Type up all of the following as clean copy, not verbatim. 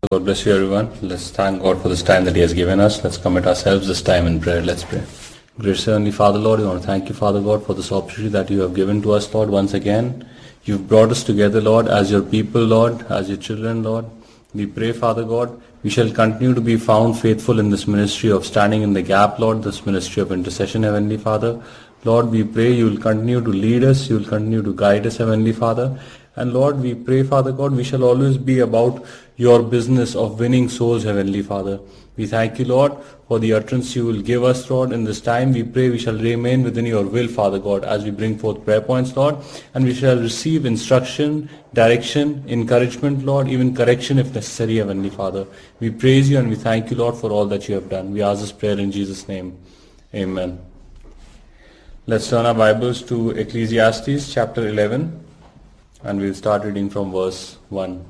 God bless you, everyone. Let's thank God for this time that He has given us. Let's commit ourselves this time in prayer. Let's pray. Gracious Heavenly Father, Lord, we want to thank you, Father God, for this opportunity that you have given to us, Lord, once again. You've brought us together, Lord, as your people, Lord, as your children, Lord. We pray, Father God, we shall continue to be found faithful in this ministry of standing in the gap, Lord, this ministry of intercession, Heavenly Father. Lord, we pray you will continue to lead us, you will continue to guide us, Heavenly Father. And Lord, we pray, Father God, we shall always be about your business of winning souls, Heavenly Father. We thank you, Lord, for the utterance you will give us, Lord, in this time. We pray we shall remain within your will, Father God, as we bring forth prayer points, Lord, and we shall receive instruction, direction, encouragement, Lord, even correction if necessary, Heavenly Father. We praise you and we thank you, Lord, for all that you have done. We ask this prayer in Jesus' name. Amen. Let's turn our Bibles to Ecclesiastes chapter 11, and we'll start reading from verse 1.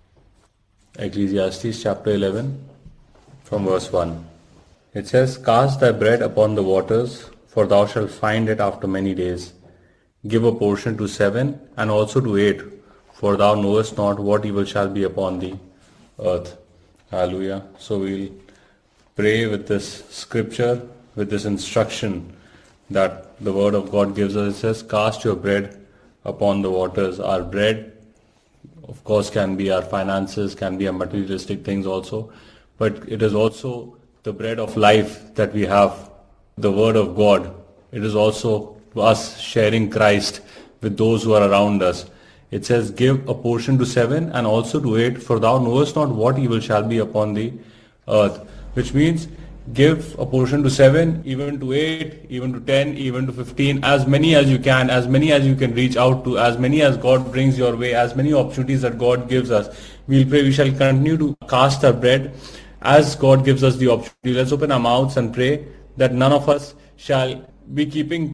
Ecclesiastes chapter 11, from verse 1. It says, "Cast thy bread upon the waters, for thou shalt find it after many days. Give a portion to 7, and also to 8, for thou knowest not what evil shall be upon the earth." Hallelujah. So we'll pray with this scripture, with this instruction that the word of God gives us. It says, cast your bread upon the waters. Our bread, of course, can be our finances, can be our materialistic things also, but it is also the bread of life that we have, the word of God. It is also us sharing Christ with those who are around us. It says, give a portion to 7 and also to 8, for thou knowest not what evil shall be upon the earth. Which means, give a portion to 7, even to 8, even to 10, even to 15, as many as you can, as many as you can reach out to, as many as God brings your way, as many opportunities that God gives us. We'll pray we shall continue to cast our bread as God gives us the opportunity. Let's open our mouths and pray that none of us shall be keeping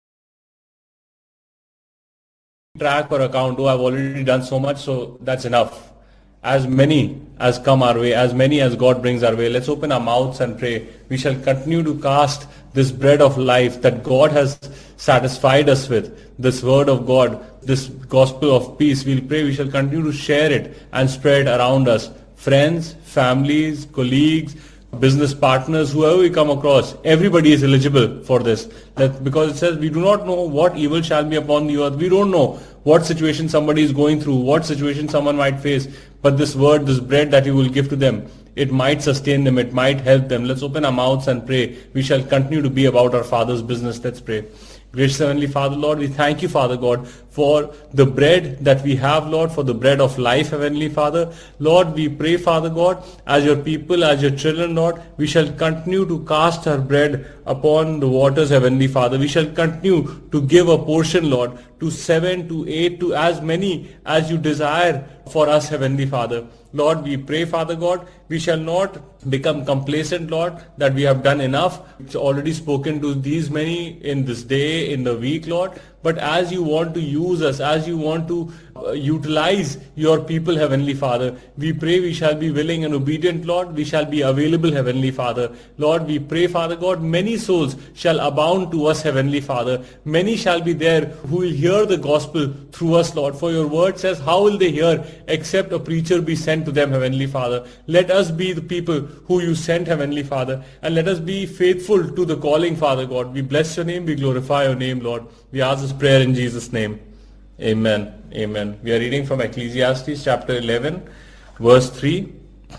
track or account. Oh, I've already done so much, so that's enough. As many as come our way, as many as God brings our way, let's open our mouths and pray. We shall continue to cast this bread of life that God has satisfied us with, this word of God, this gospel of peace. We'll pray we shall continue to share it and spread around us. Friends, families, colleagues, business partners, whoever we come across, everybody is eligible for this. Because it says we do not know what evil shall be upon the earth. We don't know what situation somebody is going through, what situation someone might face. But this word, this bread that you will give to them, it might sustain them, it might help them. Let's open our mouths and pray. We shall continue to be about our Father's business. Let's pray. Gracious Heavenly Father, Lord, we thank you, Father God, for the bread that we have, Lord, for the bread of life, Heavenly Father. Lord, we pray, Father God, as your people, as your children, Lord, we shall continue to cast our bread upon the waters, Heavenly Father. We shall continue to give a portion, Lord, to 7, to 8, to as many as you desire for us, Heavenly Father. Lord, we pray, Father God, we shall not become complacent, Lord, that we have done enough. It's already spoken to these many in this day, in the week, Lord. But as you want to use us, as you want to utilize your people, Heavenly Father, we pray we shall be willing and obedient, Lord. We shall be available, Heavenly Father. Lord, we pray, Father God, many souls shall abound to us, Heavenly Father. Many shall be there who will hear the gospel through us, Lord. For your word says, how will they hear except a preacher be sent to them, Heavenly Father? Let us be the people who you sent, Heavenly Father, and let us be faithful to the calling, Father God. We bless your name, we glorify your name, Lord. We ask this prayer in Jesus' name. Amen. Amen. We are reading from Ecclesiastes chapter 11, verse 3.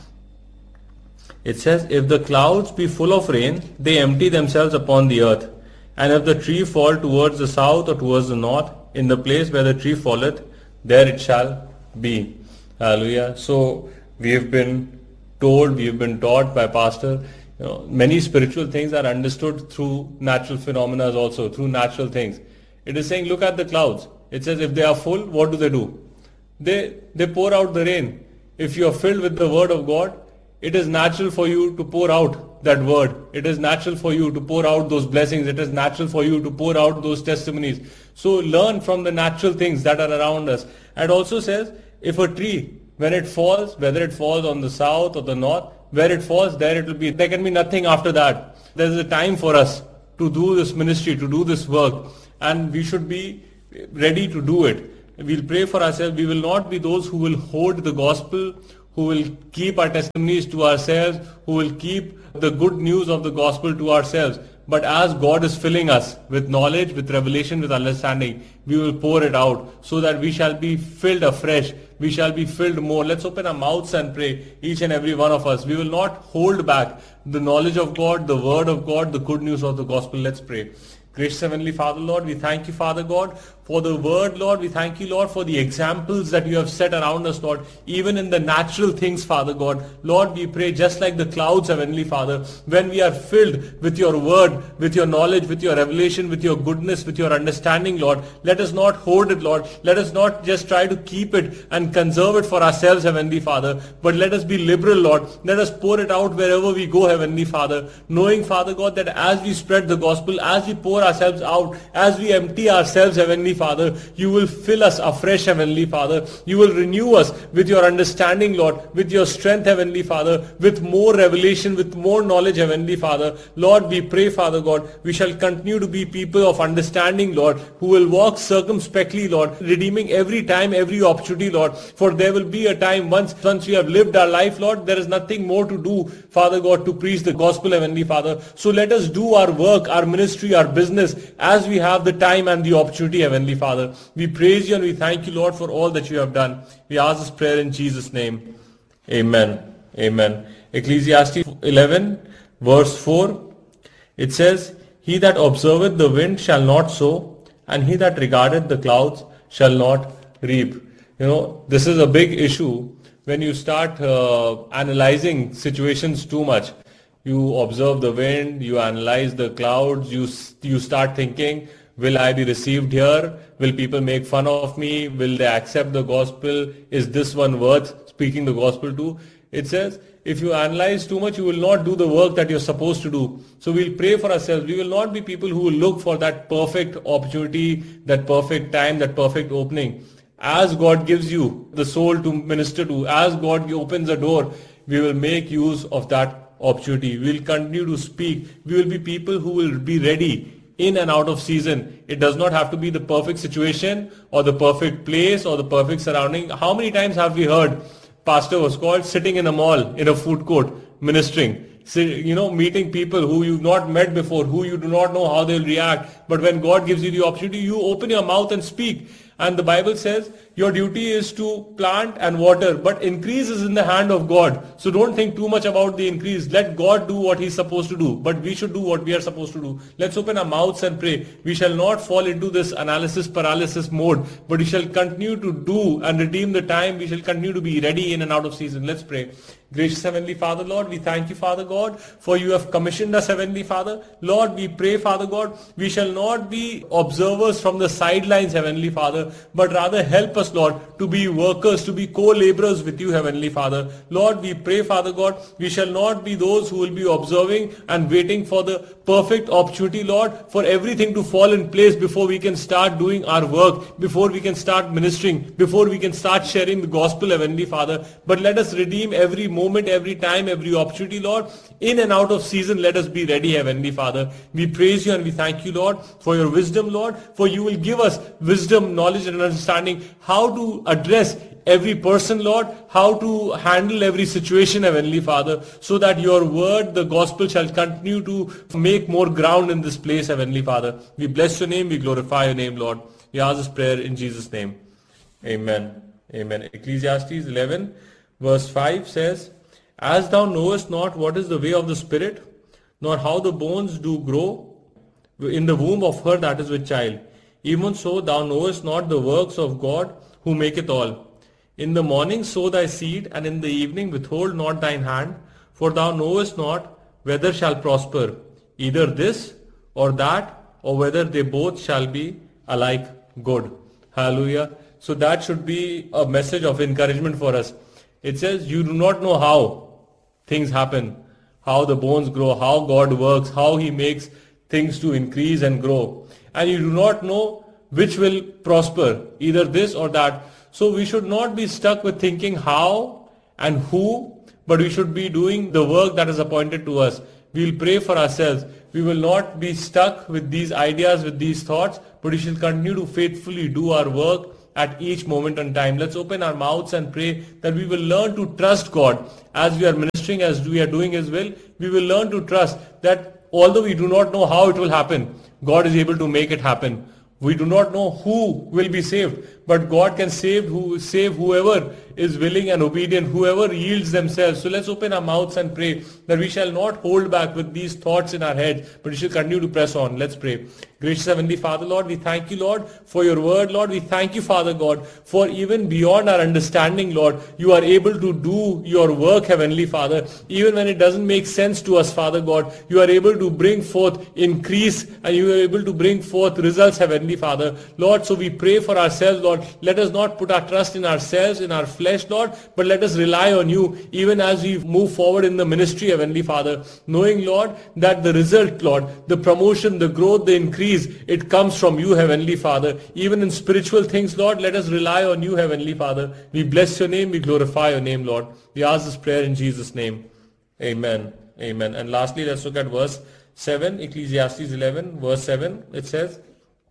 It says, if the clouds be full of rain, they empty themselves upon the earth. And if the tree fall towards the south or towards the north, in the place where the tree falleth, there it shall be. Hallelujah. So we have been told, we have been taught by Pastor, many spiritual things are understood through natural phenomena also, through natural things. It is saying, look at the clouds. It says, if they are full, what do? They pour out the rain. If you are filled with the word of God, it is natural for you to pour out that word. It is natural for you to pour out those blessings. It is natural for you to pour out those testimonies. So learn from the natural things that are around us. And also says, if a tree, when it falls, whether it falls on the south or the north, where it falls, there it will be. There can be nothing after that. There is a time for us to do this ministry, to do this work. And we should be ready to do it. We'll pray for ourselves. We will not be those who will hoard the gospel, who will keep our testimonies to ourselves, who will keep the good news of the gospel to ourselves. But as God is filling us with knowledge, with revelation, with understanding, we will pour it out so that we shall be filled afresh. We shall be filled more. Let's open our mouths and pray, each and every one of us. We will not hold back the knowledge of God, the word of God, the good news of the gospel. Let's pray. Gracious Heavenly Father, Lord, we thank you, Father God, for the word, Lord. We thank you, Lord, for the examples that you have set around us, Lord, even in the natural things, Father God. Lord, we pray just like the clouds, Heavenly Father, when we are filled with your word, with your knowledge, with your revelation, with your goodness, with your understanding, Lord, let us not hoard it, Lord. Let us not just try to keep it and conserve it for ourselves, Heavenly Father, but let us be liberal, Lord. Let us pour it out wherever we go, Heavenly Father, knowing, Father God, that as we spread the gospel, as we pour ourselves out, as we empty ourselves, Heavenly Father, you will fill us afresh, Heavenly Father. You will renew us with your understanding, Lord, with your strength, Heavenly Father, with more revelation, with more knowledge, Heavenly Father. Lord, we pray, Father God, we shall continue to be people of understanding, Lord, who will walk circumspectly, Lord, redeeming every time, every opportunity, Lord, for there will be a time once we have lived our life, Lord, there is nothing more to do, Father God, to preach the gospel, Heavenly Father. So let us do our work, our ministry, our business, as we have the time and the opportunity, Heavenly Father. We praise you and we thank you, Lord, for all that you have done. We ask this prayer in Jesus' name. Amen. Amen. Ecclesiastes 11, verse 4, it says, He that observeth the wind shall not sow, and he that regardeth the clouds shall not reap. You know, this is a big issue when you start analyzing situations too much. You observe the wind, you analyze the clouds, you start thinking, will I be received here? Will people make fun of me? Will they accept the gospel? Is this one worth speaking the gospel to? It says, if you analyze too much, you will not do the work that you're supposed to do. So we'll pray for ourselves. We will not be people who will look for that perfect opportunity, that perfect time, that perfect opening. As God gives you the soul to minister to, as God opens a door, we will make use of that opportunity. We will continue to speak. We will be people who will be ready in and out of season. It does not have to be the perfect situation or the perfect place or the perfect surrounding. How many times have we heard pastor was called sitting in a mall, in a food court, ministering? Meeting people who you've not met before, who you do not know how they'll react. But when God gives you the opportunity, you open your mouth and speak. And the Bible says your duty is to plant and water, but increase is in the hand of God. So don't think too much about the increase. Let God do what He's supposed to do, but we should do what we are supposed to do. Let's open our mouths and pray. We shall not fall into this analysis paralysis mode, but we shall continue to do and redeem the time. We shall continue to be ready in and out of season. Let's pray. Gracious Heavenly Father, Lord, we thank you, Father God, for you have commissioned us, Heavenly Father. Lord, we pray, Father God, we shall not be observers from the sidelines, Heavenly Father, but rather help us, Lord, to be workers, to be co-laborers with you, Heavenly Father. Lord, we pray, Father God, we shall not be those who will be observing and waiting for the perfect opportunity, Lord, for everything to fall in place before we can start doing our work, before we can start ministering, before we can start sharing the gospel, Heavenly Father. But let us redeem every moment, every time, every opportunity, Lord. In and out of season, let us be ready, Heavenly Father. We praise you and we thank you, Lord, for your wisdom, Lord, for you will give us wisdom, knowledge and understanding how to address every person, Lord, how to handle every situation, Heavenly Father, so that your word, the gospel, shall continue to make more ground in this place, Heavenly Father. We bless your name, we glorify your name, Lord. We ask this prayer in Jesus' name. Amen. Amen. Ecclesiastes 11 verse 5 says, As thou knowest not what is the way of the Spirit, nor how the bones do grow in the womb of her that is with child, even so thou knowest not the works of God who maketh all. In the morning sow thy seed, and in the evening withhold not thine hand, for thou knowest not whether shall prosper, either this or that, or whether they both shall be alike good. Hallelujah. So that should be a message of encouragement for us. It says, you do not know how things happen, how the bones grow, how God works, how He makes things to increase and grow. And you do not know which will prosper, either this or that. So we should not be stuck with thinking how and who, but we should be doing the work that is appointed to us. We will pray for ourselves. We will not be stuck with these ideas, with these thoughts, but we shall continue to faithfully do our work, at each moment in time. Let's open our mouths and pray that we will learn to trust God as we are ministering, as we are doing His will. We will learn to trust that although we do not know how it will happen, God is able to make it happen. We do not know who will be saved, but God can save whoever is willing and obedient, whoever yields themselves. So let's open our mouths and pray that we shall not hold back with these thoughts in our head, but we shall continue to press on. Let's pray. Gracious Heavenly Father, Lord, we thank you, Lord, for your word, Lord. We thank you, Father God, for even beyond our understanding, Lord, you are able to do your work, Heavenly Father. Even when it doesn't make sense to us, Father God, you are able to bring forth increase and you are able to bring forth results, Heavenly Father. Lord, so we pray for ourselves, Lord. Let us not put our trust in ourselves, in our flesh, Lord, but let us rely on you even as we move forward in the ministry, Heavenly Father, knowing, Lord, that the result, Lord, the promotion, the growth, the increase, it comes from you, Heavenly Father. Even in spiritual things, Lord, let us rely on you, Heavenly Father. We bless your name, we glorify your name, Lord. We ask this prayer in Jesus' name. Amen. Amen. And lastly, let's look at verse 7, Ecclesiastes 11, verse 7. It says,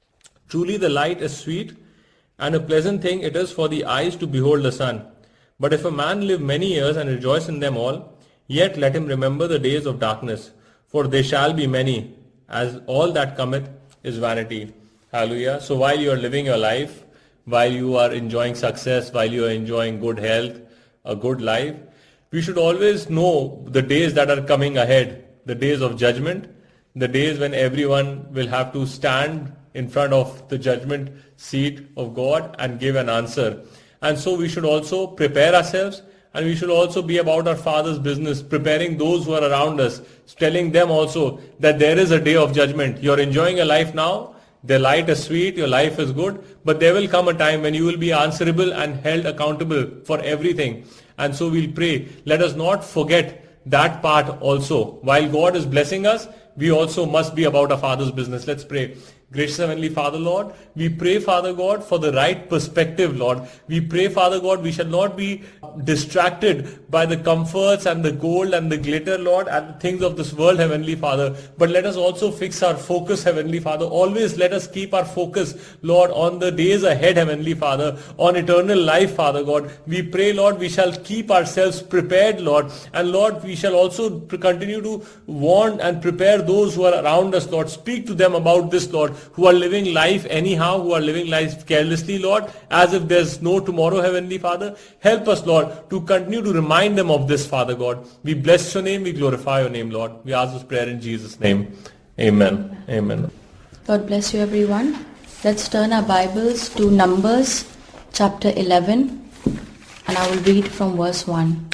truly the light is sweet, and a pleasant thing it is for the eyes to behold the sun. But if a man live many years and rejoice in them all, yet let him remember the days of darkness, for they shall be many, as all that cometh is vanity. Hallelujah. So while you are living your life, while you are enjoying success, while you are enjoying good health, a good life, we should always know the days that are coming ahead, the days of judgment, the days when everyone will have to stand in front of the judgment seat of God and give an answer. And so we should also prepare ourselves, and we should also be about our Father's business, preparing those who are around us, telling them also that there is a day of judgment. You're enjoying your life now, the light is sweet, your life is good, but there will come a time when you will be answerable and held accountable for everything. And so we'll pray, let us not forget that part also. While God is blessing us, we also must be about our Father's business. Let's pray. Gracious Heavenly Father, Lord, we pray, Father God, for the right perspective, Lord. We pray, Father God, we shall not be distracted by the comforts and the gold and the glitter, Lord, and the things of this world, Heavenly Father. But let us also fix our focus, Heavenly Father. Always let us keep our focus, Lord, on the days ahead, Heavenly Father, on eternal life, Father God. We pray, Lord, we shall keep ourselves prepared, Lord. And Lord, we shall also continue to warn and prepare those who are around us, Lord. Speak to them about this, Lord, who are living life anyhow, who are living life carelessly, Lord, as if there's no tomorrow, Heavenly Father. Help us, Lord, to continue to remind them of this, Father God. We bless your name, we glorify your name, Lord. We ask this prayer in Jesus' name. Amen. Amen. God bless you, everyone. Let's turn our Bibles to Numbers chapter 11, and I will read from verse 1.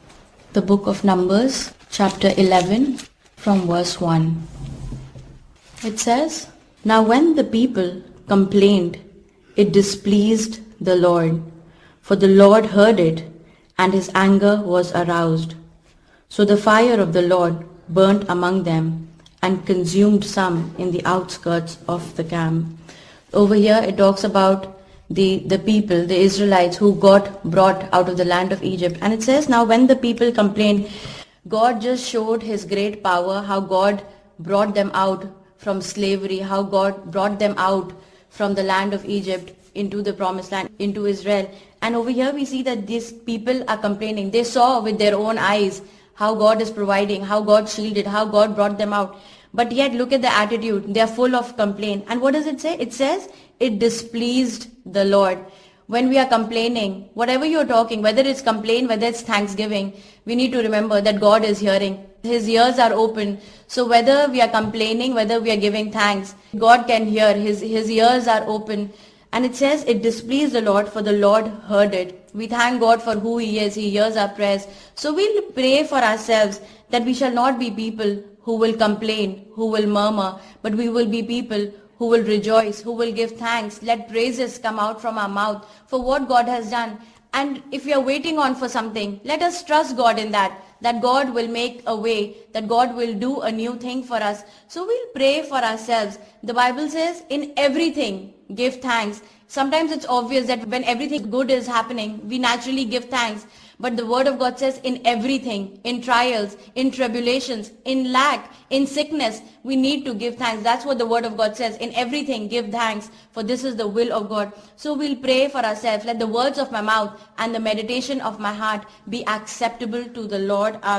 The book of Numbers chapter 11 from verse 1. It says, now when the people complained, it displeased the Lord, for the Lord heard it, and his anger was aroused. So the fire of the Lord burnt among them and consumed some in the outskirts of the camp. Over here it talks about the people, the Israelites who got brought out of the land of Egypt. And it says, now when the people complained, God just showed his great power, how God brought them out from slavery, how God brought them out from the land of Egypt into the promised land, into Israel. And over here we see that these people are complaining. They saw with their own eyes how God is providing, how God shielded, how God brought them out. But yet look at the attitude. They are full of complaint. And what does it say? It says, it displeased the Lord. When we are complaining, whatever you're talking, whether it's complaint, whether it's thanksgiving, we need to remember that God is hearing. His ears are open. So whether we are complaining, whether we are giving thanks, God can hear. His ears are open. And it says it displeased the Lord, for the Lord heard it. We thank God for who he is. He hears our prayers. So we'll pray for ourselves that we shall not be people who will complain, who will murmur, but we will be people who will rejoice, who will give thanks. Let praises come out from our mouth for what God has done. And if we are waiting on for something, let us trust God in that God will make a way, that God will do a new thing for us. So we'll pray for ourselves. The Bible says, in everything, give thanks. Sometimes it's obvious that when everything good is happening, we naturally give thanks. But the word of God says in everything, in trials, in tribulations, in lack, in sickness, we need to give thanks. That's what the word of God says. In everything, give thanks, for this is the will of God. So we'll pray for ourselves. Let the words of my mouth and the meditation of my heart be acceptable to the Lord our